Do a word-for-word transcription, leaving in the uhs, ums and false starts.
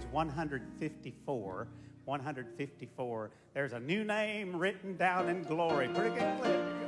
one fifty-four. one fifty-four. There's a new name written down in glory. Pretty good clip.